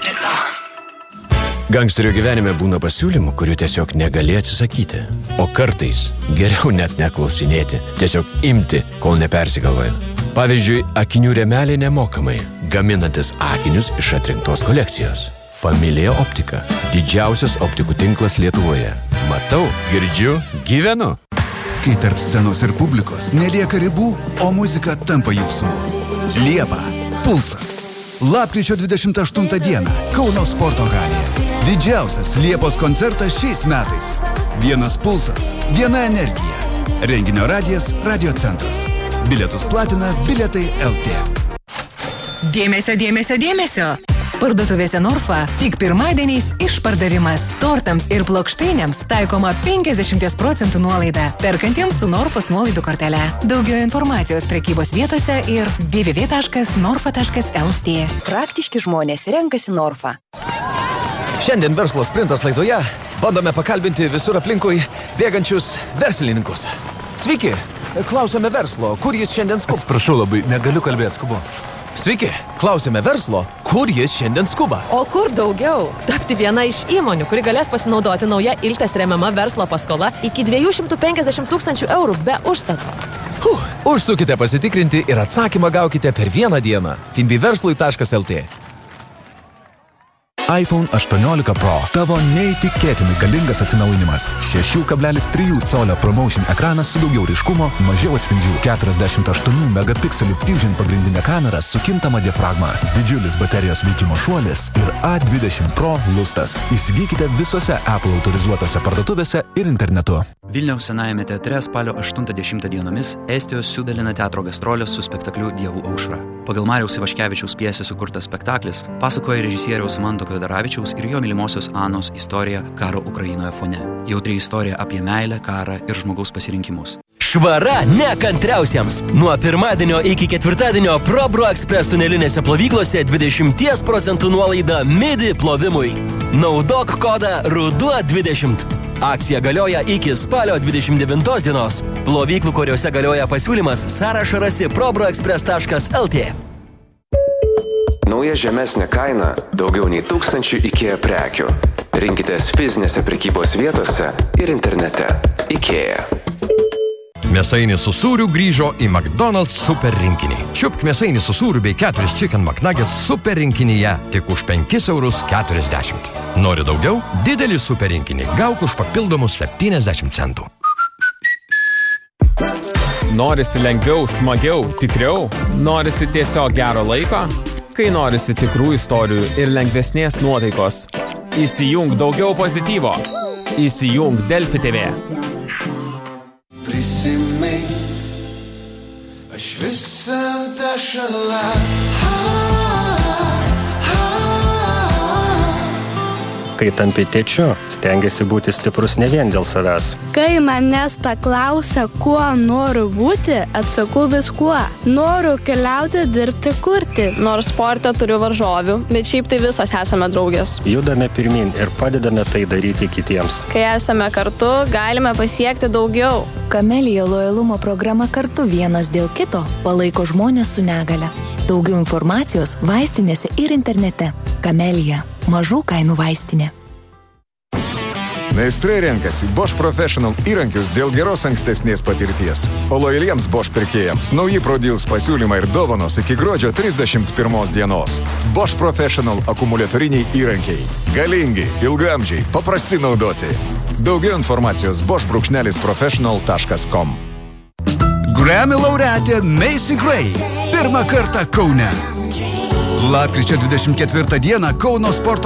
Reklama. Gangsterio gyvenime būna pasiūlymų, kurių tiesiog negali atsisakyti. O kartais geriau net neklausinėti, tiesiog imti, kol nepersigalvoja. Pavyzdžiui, akinių rėmeliai nemokamai, gaminantis akinius iš atrinktos kolekcijos. Familija Optika – didžiausias optikų tinklas Lietuvoje. Matau, girdžiu, gyvenu. Kai tarp scenos ir publikos nelieka ribų, o muzika tampa jūsų. Liepa. Pulsas. Lapkričio 28 dieną Kauno sporto halėje. Didžiausias Liepos koncertas šiais metais. Vienas pulsas, viena energija. Renginio radijas, Radio centras. Bilietus platina Bilietai LT. Dėmesio, dėmesio, dėmesio. Parduotuvėse Norfa tik pirmadieniais išpardavimas. Tortams ir plokštainiams taikoma 50% nuolaida. Perkantiems su Norfos nuolaidų kortele. Daugiau informacijos prekybos vietose ir www.norfa.lt. Praktiški žmonės renkasi Norfa. Šiandien Verslo sprintas laidoje bandome pakalbinti visur aplinkui bėgančius verslininkus. Sveiki, klausome verslo, kur jis šiandien skuba? Atsiprašau labai, negaliu kalbėti, skubu. Sveiki, klausime verslo, kur jis šiandien skuba? O kur daugiau? Tapti viena iš įmonių, kuri galės pasinaudoti nauja Iltės remiama verslo paskola iki 250 000 eurų be užstato. Užsukite pasitikrinti ir atsakymą gaukite per vieną dieną. finbiverslui.lt. iPhone 18 Pro. Tavo neįtikėtinai galingas atsinaujinimas. 6,3 colio Promotion ekranas su daugiau ryškumo, mažiau atspindžių. 48 megapikselių Fusion pagrindinė kamera su kintama diafragma. Didžiulis baterijos veikimo šuolis ir A20 Pro lustas. Įsigykite visose Apple autorizuotose parduotuvėse ir internetu. Vilniaus Senajame teatre spalio 80 dienomis Estijos Siudalina teatro gastrolės su spektakliu Dievų aušra. Pagal Mariaus Ivaškevičiaus pjesę sukurtas spektaklis pasakoja režisieriaus Manto Kvedaravičiaus ir jo mylimosios Anos istoriją karo Ukrainoje fone. Jautri istorija apie meilę, karą ir žmogaus pasirinkimus. Švara nekantriausiems. Nuo pirmadienio iki ketvirtadienio ProBro Express tunelinėse plovyklose 20% nuolaida midi plovimui. Naudok kodą RUDUO20. Akcija galioja iki spalio 29 dienos. Plovyklų, kuriuose galioja pasiūlymas, sąrašą rasi probroexpress.lt. Nauja žemesnė kaina daugiau nei 1000 IKEA prekių. Rinkitės fizinėse prekybos vietose ir internete. IKEA. Mėsainis su sūriu grįžo į McDonald's super rinkinį. Čiupk mėsainį su sūriu bei 4 Chicken McNuggets super rinkinyje tik už 5,40 €. Nori daugiau? Didelį super rinkinį gauk už papildomus 70 centų. Norisi lengviau, smagiau, tikriau? Norisi tiesiog gero laiko? Kai norisi tikrų istorijų ir lengvesnės nuotaikos. Įsijung daugiau pozityvo. Įsijung Delfi TV. Prisimink, aš visada šalia. Kai tampi tėčiu, stengiasi būti stiprus ne vien dėl savęs. Kai manęs paklausia, kuo noriu būti, atsakau viskuo. Noriu keliauti, dirbti, kurti. Nors sporte turiu varžovių, bet šiaip tai visos esame draugės. Judame pirmin ir padedame tai daryti kitiems. Kai esame kartu, galime pasiekti daugiau. Kamelija lojalumo programa Kartu vienas dėl kito palaiko žmonės su negale. Daugiau informacijos vaistinėse ir internete. Kamelija. Mažų kainų vaistinė. Meistrai renkasi Bosch Professional įrankius dėl geros ankstesnės patirties. O lojaliems Bosch pirkėjams nauji ProDeals pasiūlymai ir dovanos iki gruodžio 31 dienos. Bosch Professional akumuliatoriniai įrankiai. Galingi, ilgaamžiai, paprasti naudoti. Daugiau informacijos bosch-professional.com. Grammy laureatė Macy Gray. Pirmą kartą Kaune. Lapkričio 24 dieną Kauno sporto